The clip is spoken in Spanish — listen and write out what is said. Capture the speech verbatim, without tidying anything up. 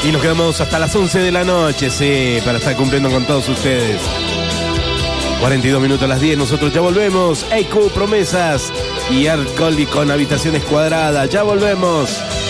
Y nos quedamos hasta las once de la noche, sí, para estar cumpliendo con todos ustedes. cuarenta y dos minutos a las diez, nosotros ya volvemos. E Q Promesas y Art Colli con Habitaciones Cuadradas, ya volvemos.